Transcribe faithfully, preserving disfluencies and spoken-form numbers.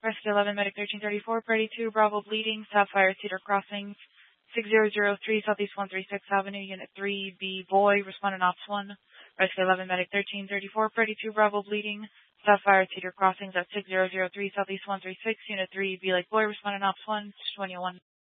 Rescue eleven, Medic thirteen thirty-four, Party two, Bravo bleeding, Sapphire Cedar Crossings, six zero zero three, Southeast one thirty-sixth Avenue, Unit three B, Boy, responding Ops one. Rescue eleven, Medic thirteen thirty-four, Party two, Bravo bleeding, Sapphire Cedar Crossings at six zero zero three, Southeast one thirty-sixth, Unit three B, like Boy, responding Ops one, twenty-one.